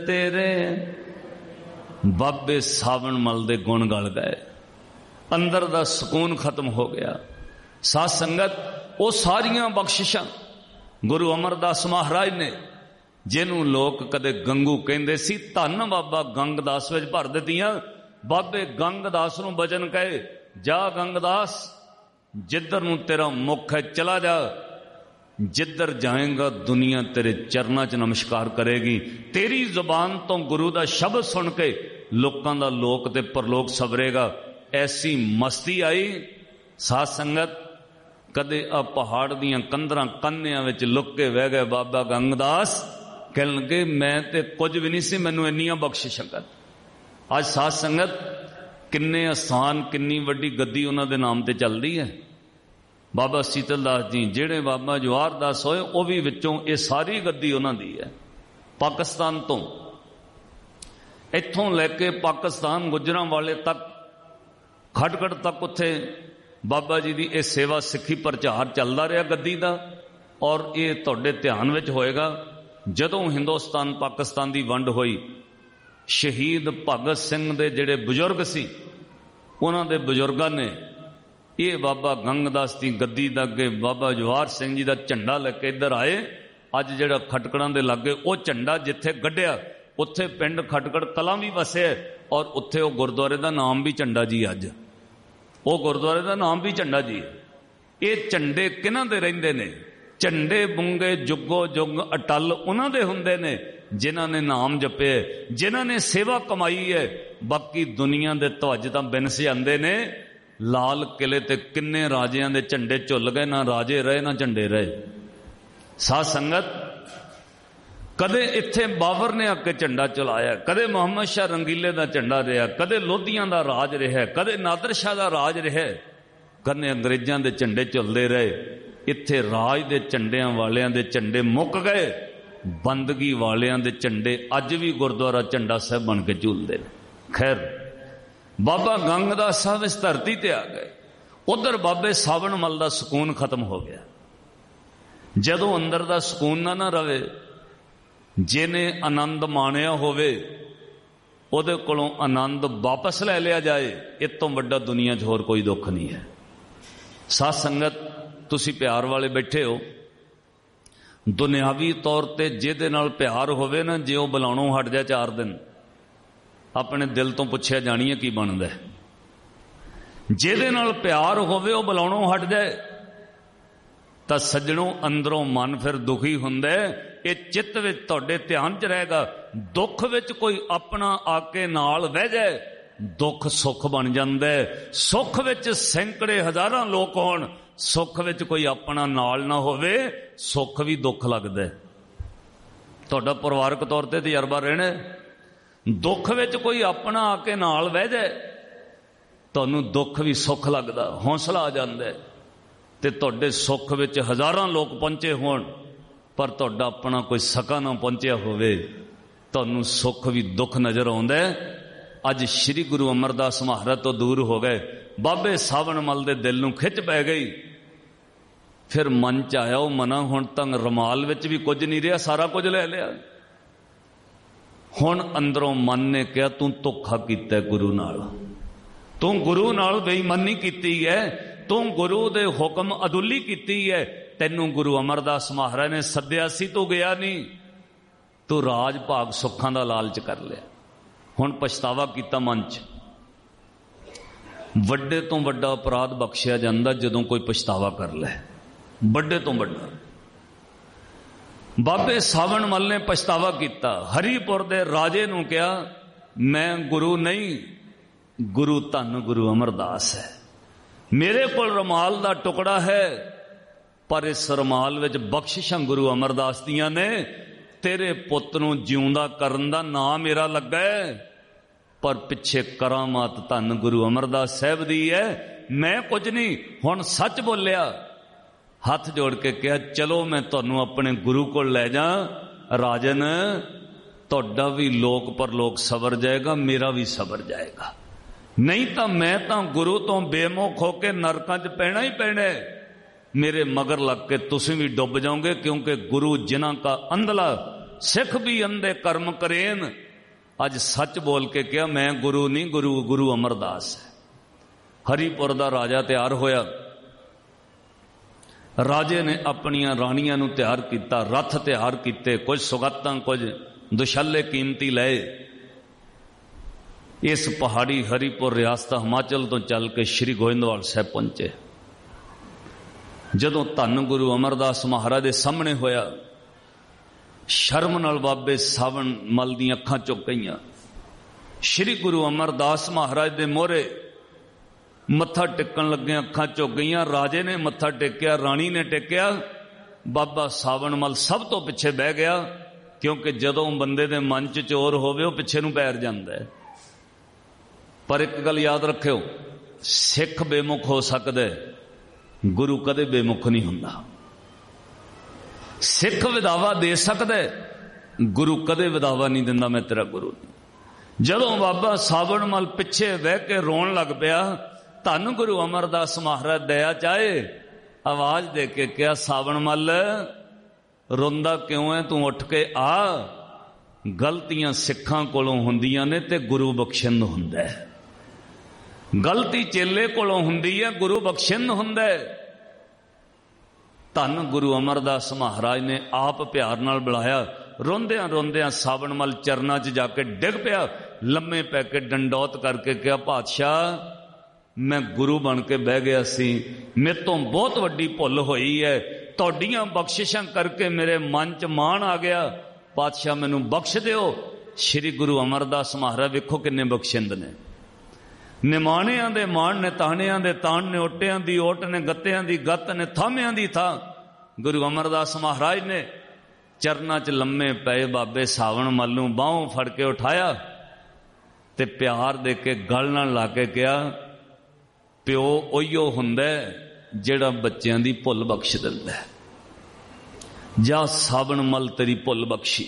तेरे बाबे सावन मल दे गुण गल गए, अंदर दा सुकून खत्म हो गया। साध संगत वो सारियां बख्शिशां गुरु अमरदास महाराज ने, जिन्हों लोग कदे गंगू कहंदे सी, धन बाबा गंगदास विच भर दित्तियां। बाबे गंगदास नूं बचन कहे, जा गंगदास जिधर नूं तेरा मुख है चला जा, जिधर जाएगा दुनिया तेरे चरणों च नमस्कार करेगी। तेरी जुबान तो गुरु दा शब्द सुन के लोकां दा लोक ते परलोक सवरेगा। ऐसी मस्ती आई साध संगत, कदे आ पहाड़ दियां कंधरां कन्नियां विच लुक के बह गए बाबा गंगदास, कहण लगे मैं ते कुछ भी नहीं सी, मैनूं इन्नियां बख्शिशां कर। अज साध संगत किन्ने आसान, किन्नी वड्डी गद्दी उन्हां दे नाम ते चलदी है। बाबा शीतल दास जी जेड़े बाबा जवाहर दास होए, वह भी विचों ये सारी गद्दी उन्हां दी है। पाकिस्तान तो इत्थों लैके पाकिस्तान गुजरांवाले तक, खटगड़ तक उत्थे बाबा जी की यह सेवा सिक्खी प्रचार चलता रहा गद्दी का। और ये तुहाडे ध्यान विच होएगा, जदों हिंदुस्तान पाकिस्तान की वंड हुई, शहीद भगत सिंह दे जिहड़े बुजुर्ग सी, उन्हां दे बुजुर्गां ने ये बाबा गंगदास की गद्दी दा अगे बाबा जवाहर सिंह जी का झंडा लेके इधर आए। अज जिहड़ा खटकड़ां दे लागे वो झंडा जिथे गड्ढिया, उत्थे पिंड खटकड़ कलां भी वसे, और उत्थे वो गुरुद्वारे का नाम भी झंडा जी। अज वो गुरुद्वारे का नाम भी झंडा जी। ये झंडे किन्हां दे रहिंदे ने? झंडे बुंगे जुगो जुग अटल उन्हां दे हुंदे ने जिन्हां ने नाम जपे, जिन्हां ने सेवा कमाई है। बाकी दुनिया दे ध्वज तां बिन सजांदे ने। लाल किले ते किन्ने राजियां दे झंडे झुल गए, ना राजे रहे ना झंडे रहे। साध संगत कदे इत्थे बाबर ने आके झंडा चलाया, कदे मोहम्मद शाह रंगीले का झंडा रहा, कदे लोधियां का राज रहा, कदे नादर शाह का राज रहा, कदे अंग्रेजां दे झंडे झुलते रहे। इत्थे राज दे झंडियां वालियां दे झंडे मुक गए, बंदगी वालियां दे झंडे अज भी गुरुद्वारा झंडा साहब बन के झूलते हैं। खैर बाबा गंगदास साहब इस धरती ते आ गए, उधर बाबे सावन मल का सुकून खत्म हो गया। जदों अंदर का सुकून ना रवे, जिने आनंद माणिया होवे उहदे कोलों आनंद वापस ले लिया जाए, इस तो वड्डा दुनिया च होर कोई दुख नहीं है। साध संगत तुसी प्यार वाले बैठे हो, दुनियावी तौर ते जिहदे नाल प्यार होवे ना, जे वो बुलाणों हट जाए 4 दिन, अपने दिल तो पुछया जानिए की बनदा है। जिहदे नाल प्यार होवे वो बुलाणों हट जाए तां सज्जणों अंदरों मन फिर दुखी हुंदा है। ये चित्त विच तुहाडे ध्यान च रहेगा। दुख विच कोई अपना आके नाल बह जाए, दुख सुख बन जांदा है। सुख विच सैकड़े हजारां लोग होण, सुख विच कोई अपना नाल ना होवे, सुख भी दुख लगदा है। तुहाडा परिवारक तौर ते तजर्बा रहना है। दुख विच कोई अपना आके नाल बह जाए, तुहानूं दुख भी सुख लगदा, हौसला आ जांदा है। ते तुहाडे सुख विच हजारां लोग पहुंचे होण, पर तुहाडा अपना कोई सका ना पहुंचिया होवे, तुहानूं सुख भी दुख नजर आउंदा है। अज श्री गुरु अमरदास महाराज तो दूर हो गए, बाबे सावन मल दे दिल नूं खिच पै गई। फिर मन च आया, वो मना हुण तां रमाल विच भी कुछ नहीं रहा, सारा कुछ ले लिया। हुण अंदरों मन ने कहा, तू धोखा कीता गुरु नाल, तू गुरु नाल बेईमानी कीती है, तू गुरु दे हुक्म अदुली कीती है। तैनू गुरु अमरदास महाराज ने सद्या सी, तू गया नहीं, तू राज भाग सुखां दा लालच कर लिया। हुण पछतावा कीता मन च। वड्डे तो वड्डा अपराध बख्शिया जांदा जदों कोई पछतावा कर ले, वड्डे तो वड्डा। बाबे सावन मल ने पछतावा किया। हरीपुर दे राजे नूं कहा, मैं गुरु नहीं, गुरु धन गुरु अमरदास है। मेरे को रमाल का टुकड़ा है, पर इस रमाल विच बख्शिशां गुरु अमरदास दियां ने। तेरे पुत नूं जिउंदा करन दा नाम मेरा लगा है, पर पिछे करामात धन गुरु अमरदास साहब दी है। मैं कुछ नहीं, हुण सच बोलिया। हाथ जोड़ के कहा, चलो मैं तुहानूं अपने गुरु को ले जा। राजन तुहाडा भी लोक परलोक सवर जाएगा, मेरा भी सवर जाएगा। नहीं तो मैं तो गुरु तो बेमुख होके नरकां च पैना ही पैना है। मेरे मगर लग के तुसीं भी डुब जाओगे, क्योंकि गुरु जिन्हां का अंधला सिख भी अंधे कर्म करेन। अज सच बोल के क्या, मैं गुरु नहीं, गुरु अमरदास है। हरिपुर का राजा तैयार होया। राजे ने अपनियां राणियां नूं तैयार किया, रथ तैयार किए, कुछ सुगातां कुछ दुशल्ले कीमती लए। इस पहाड़ी हरिपुर रियासत हिमाचल तो चल के श्री गोविंदवाल साहब पहुंचे। जदों धन गुरु अमरदास महाराज के सामने होया, शर्म नाल बाबे सावण मल दी अखां चुक गईयां। श्री गुरु अमरदास महाराज दे मोहरे मत्था टेकन लगे अखां चुक गईयां। राजे ने मत्था टेकिया, राणी ने टेकिया, बाबा सावण मल सब तो पिछे बह गया, क्योंकि जदों बंदे दे मन च चोर होवे वो पिछे नूं पैर जांदा है। पर एक गल याद रखियो, सिख बेमुख हो सकदा है, गुरु कदे बेमुख नहीं हुंदा। सिख विदावा दे सकदा है, गुरु कदे विदावा नहीं दिंदा, मैं तेरा गुरु। जदों बाबा सावण मल पिछे बह के रोन लग पिया, धन गुरु अमरदास महाराज दया चाहे आवाज दे के क्या, सावण मल रोंदा क्यों है, तू उठ के आ। गलतियां सिखां कोलों हुंदियां ने ते गुरु बख्शिंद हुंदा है। गलती चेले कोलों हुंदी है, गुरु बख्शिंद हुंदा है। धन गुरु अमरदास महाराज ने आप प्यार नाल बुलाया। रोंदियां रोंदियां सावण मल चरना च जाके डिग पिया, लम्मे पै के डंडौत करके क्या, पातशाह मैं गुरु बन के बह गया सी, मेरे तो बहुत वड्डी भुल होई है, तुहाडीआं बख्शिशां करके मेरे मन च मान आ गया, पातशाह मैनू बख्श दिओ। श्री गुरु अमरदास महाराज वेखो किन्ने बख्शिंद ने। निमाणियां दे मान ने, ताणियां दे ताण ने, ओटियां दी ओट ने, गत्तियां दी गत्त ने, थामियां दी था। गुरु अमरदास महाराज ने चरना च लम्मे पए बाबे सावण मल नूं बाहों फड़ के उठाया ते प्यार दे के गल नाल ला के कहा, प्यो उहिओ हुंदा जिहड़ा बच्चियां दी भुल बख्श दिंदा है। जा सावण मल तेरी भुल बख्शी,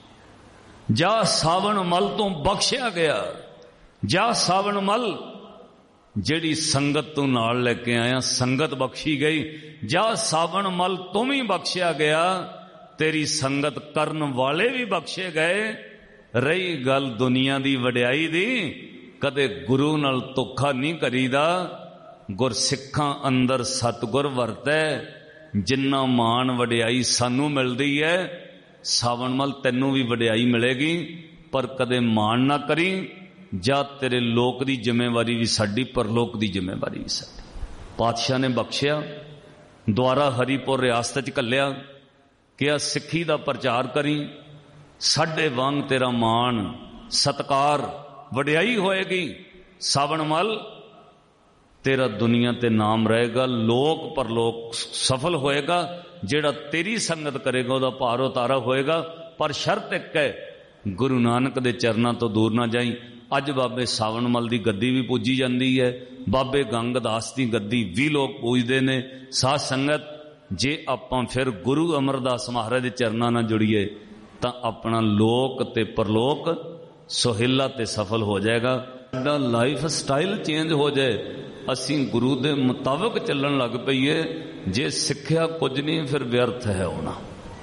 जा सावण मल तो बख्शिया गया, जा सावण मल जेड़ी संगत तू नाल लेके आया संगत बख्शी गई, जा सावण मल तुम ही बख्शिया गया, तेरी संगत करन वाले भी बख्शे गए। रही गल दुनिया दी वड्याई दी, कदे गुरु नाल धोखा नहीं करीदा। गुरसिखां अंदर सतगुर वरतै, जिन्ना मान वड्याई सानू मिलदी है, सावण मल तैनू भी वड्याई मिलेगी। पर कदे मान ना करी, जा तेरे लोक दी जिम्मेवारी भी साडी, परलोक दी जिम्मेवारी भी साडी। पातशाह ने बख्शिया, द्वारा हरिपुर रियासत च घल्लिया, क्या सिक्खी दा प्रचार करी, साडे वांग तेरा मान सत्कार वड्याई होएगी। सावण मल तेरा दुनिया ते नाम रहेगा, लोक परलोक सफल होएगा। जेड़ा तेरी संगत करेगा उहदा पार उतारा होएगा। पर शर्त एक है, गुरु नानक दे चरनां तो दूर ना जाई। अज बाबे सावण मल दी गद्दी भी पूजी जाती है, बाबे गंगदास दी गद्दी भी लोग पूजते ने। साध संगत, जे आपां फिर गुरु अमरदास महाराज दे चरनां नाल जुड़ीए तां अपना लोक ते परलोक सुहेला ते सफल हो जाएगा। साडा लाइफ स्टाइल चेंज हो जाए, असीं गुरु दे मुताबिक चलण लग पईए। जे सिक्ख्या कुछ नहीं फिर व्यर्थ है होना।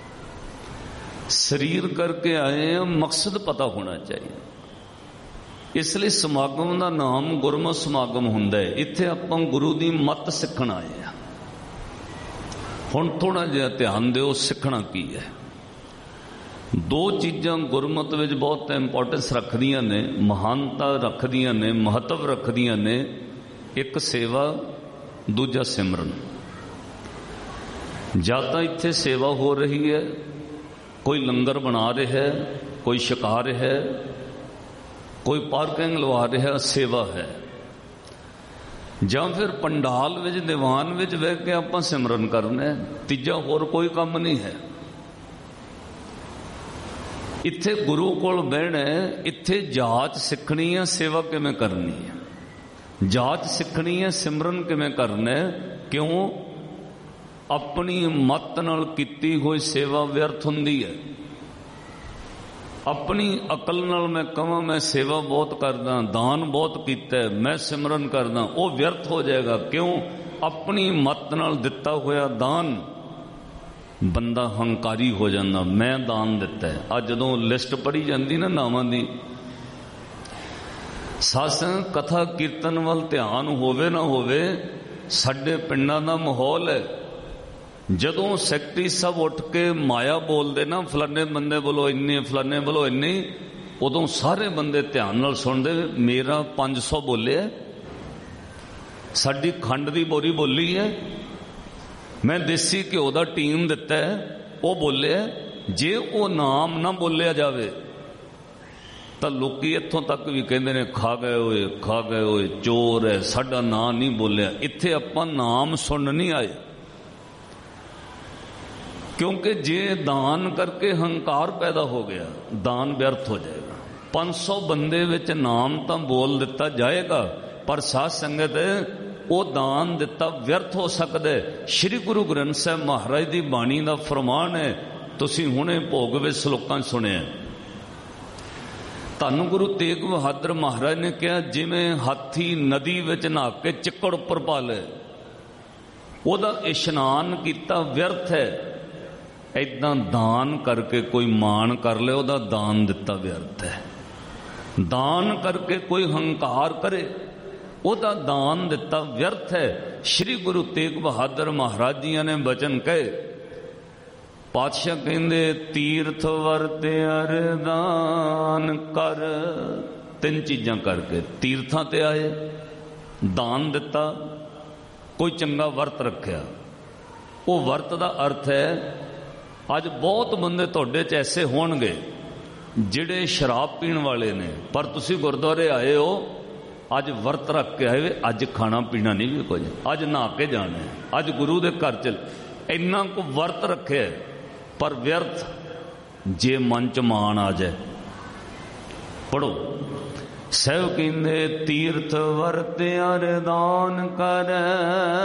शरीर करके आए हैं, मकसद पता होना चाहिए। इसलिए समागम का नाम गुरमत समागम हुंदा है। इत्थे आपां गुरु दी मत सीखण आए हैं। हुण थोड़ा जिहा ध्यान दिओ, सीखना की है। दो चीज़ां गुरमत विच बहुत इंपोर्टेंस रखदियां ने, महानता रखदियां ने, महत्व रखदियां ने। एक सेवा, दूजा सिमरन। ਜਾਂ ਤਾਂ ਇੱਥੇ सेवा हो रही है, कोई लंगर बना रहा है, कोई छका रहा है, कोई पार्किंग लवा रहा, सेवा है। ਜਾਂ फिर पंडाल विच दीवान विच बह के आपां सिमरन करना है। तीजा होर कोई काम नहीं है। इत्थे गुरु कोल बहना है, इत्थे जाच सिखनी है, सेवा किवें करनी है। जाच सिखनी है, सिमरन किवें करना है। क्यों? अपनी मत नाल कीती हुई सेवा व्यर्थ हुंदी है। अपनी अकल नाल मैं कहां मैं सेवा बहुत करदा, दान बहुत कीता, मैं सिमरन करदा, वो व्यर्थ हो जाएगा। क्यों? अपनी मत नाल दिता होया दान ਬੰਦਾ ਹੰਕਾਰੀ ਹੋ ਜਾਂਦਾ, ਮੈਂ ਦਾਨ ਦਿੱਤਾ ਹੈ। ਅੱਜ ਜਦੋਂ ਲਿਸਟ ਪੜ੍ਹੀ ਜਾਂਦੀ ਨਾ ਨਾਵਾਂ ਦੀ, ਸਾਸੰਗ ਕਥਾ ਕੀਰਤਨ ਵੱਲ ਧਿਆਨ ਹੋਵੇ ਨਾ ਹੋਵੇ, ਸਾਡੇ ਪਿੰਡਾਂ ਦਾ ਮਾਹੌਲ ਹੈ, ਜਦੋਂ ਸੈਕਟਰੀ ਸਾਹਿਬ ਉੱਠ ਕੇ ਮਾਇਆ ਬੋਲਦੇ ਨਾ, ਫਲਾਣੇ ਬੰਦੇ ਵੱਲੋਂ ਇੰਨੇ, ਫਲਾਣੇ ਵੱਲੋਂ ਇੰਨੀ, ਉਦੋਂ ਸਾਰੇ ਬੰਦੇ ਧਿਆਨ ਨਾਲ ਸੁਣਦੇ। ਮੇਰਾ 500 ਬੋਲਿਆ, ਸਾਡੀ ਖੰਡ ਦੀ ਬੋਰੀ ਬੋਲੀ ਹੈ, ਮੈਂ ਦੇਸੀ ਘਿਓ ਦਾ ਟੀਮ ਦਿੱਤਾ ਹੈ, ਉਹ ਬੋਲਿਆ। ਜੇ ਉਹ ਨਾਮ ਨਾ ਬੋਲਿਆ ਜਾਵੇ ਤਾਂ ਲੋਕੀ ਇੱਥੋਂ ਤੱਕ ਵੀ ਕਹਿੰਦੇ ਨੇ ਖਾ ਗਏ ਓਏ, ਖਾ ਗਏ ਓਏ, ਚੋਰ ਹੈ, ਸਾਡਾ ਨਾਂ ਨਹੀਂ ਬੋਲਿਆ। ਇੱਥੇ ਆਪਾਂ ਨਾਮ ਸੁਣਨ ਨਹੀਂ ਆਏ, ਕਿਉਂਕਿ ਜੇ ਦਾਨ ਕਰਕੇ ਹੰਕਾਰ ਪੈਦਾ ਹੋ ਗਿਆ, ਦਾਨ ਵਿਅਰਥ ਹੋ ਜਾਏਗਾ। 500 ਬੰਦੇ ਵਿੱਚ ਨਾਮ ਤਾਂ ਬੋਲ ਦਿੱਤਾ ਜਾਏਗਾ, ਪਰ ਸਾਧ ਸੰਗਤ ਉਹ ਦਾਨ ਦਿੱਤਾ ਵਿਅਰਥ ਹੋ ਸਕਦਾ ਹੈ। ਸ੍ਰੀ ਗੁਰੂ ਗ੍ਰੰਥ ਸਾਹਿਬ ਮਹਾਰਾਜ ਦੀ ਬਾਣੀ ਦਾ ਫਰਮਾਨ ਹੈ, ਤੁਸੀਂ ਹੁਣੇ ਭੋਗ ਵਿੱਚ ਸ਼ਲੋਕਾਂ ਸੁਣਿਆ। ਧੰਨ ਗੁਰੂ ਤੇਗ ਬਹਾਦਰ ਮਹਾਰਾਜ ਨੇ ਕਿਹਾ, ਜਿਵੇਂ ਹਾਥੀ ਨਦੀ ਵਿੱਚ ਨਹਾ ਕੇ ਚਿੱਕੜ ਉੱਪਰ ਪਾ ਲਏ, ਉਹਦਾ ਇਸ਼ਨਾਨ ਕੀਤਾ ਵਿਅਰਥ ਹੈ। ਏਦਾਂ ਦਾਨ ਕਰਕੇ ਕੋਈ ਮਾਣ ਕਰ ਲੇ, ਉਹਦਾ ਦਾਨ ਦਿੱਤਾ ਵਿਅਰਥ ਹੈ। ਦਾਨ ਕਰਕੇ ਕੋਈ ਹੰਕਾਰ ਕਰੇ, ਉਹਦਾ ਦਾਨ ਦਿੱਤਾ ਵਿਅਰਥ ਹੈ। ਸ੍ਰੀ ਗੁਰੂ ਤੇਗ ਬਹਾਦਰ ਮਹਾਰਾਜ ਜੀਆਂ ਨੇ ਬਚਨ ਕਹੇ, ਪਾਤਸ਼ਾਹ ਕਹਿੰਦੇ ਤੀਰਥ ਵਰਤ ਅਰਦਾਨ ਕਰ। 3 ਚੀਜ਼ਾਂ ਕਰਕੇ ਤੀਰਥਾਂ ਤੇ ਆਏ, ਦਾਨ ਦਿੱਤਾ, ਕੋਈ ਚੰਗਾ ਵਰਤ ਰੱਖਿਆ। ਉਹ ਵਰਤ ਦਾ ਅਰਥ ਹੈ, ਅੱਜ ਬਹੁਤ ਬੰਦੇ ਤੁਹਾਡੇ 'ਚ ਐਸੇ ਹੋਣਗੇ ਜਿਹੜੇ ਸ਼ਰਾਬ ਪੀਣ ਵਾਲੇ ਨੇ, ਪਰ ਤੁਸੀਂ ਗੁਰਦੁਆਰੇ ਆਏ ਹੋ, ਅੱਜ ਵਰਤ ਰੱਖ ਕੇ ਆਏ, ਅੱਜ ਖਾਣਾ ਪੀਣਾ ਨਹੀਂ ਵੀ ਕੁਝ, ਅੱਜ ਨਹਾ ਕੇ ਜਾਣਾ, ਅੱਜ ਗੁਰੂ ਦੇ ਘਰ ਚ ਇੰਨਾ ਕੁ ਵਰਤ ਰੱਖਿਆ, ਪਰ ਵਿਅਰਥ। ਜੇ ਮਨ ਚ ਮਾਣ ਆ ਜਾਏ, ਪੜੋ। ਸਹਿਬ ਕਹਿੰਦੇ ਤੀਰਥ ਵਰਤ ਅਰਦਾਨ ਕਰ,